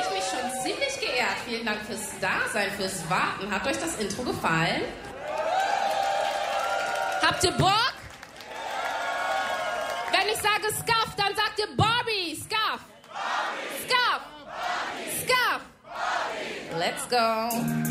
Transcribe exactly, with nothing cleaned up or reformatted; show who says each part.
Speaker 1: ich mich schon ziemlich geehrt. Vielen Dank fürs Dasein, fürs Warten. Hat euch das Intro gefallen? Habt ihr Bock? Wenn ich sage Scuff, dann sagt ihr Barbie. Scuff. Scuff. Scuff. Let's go.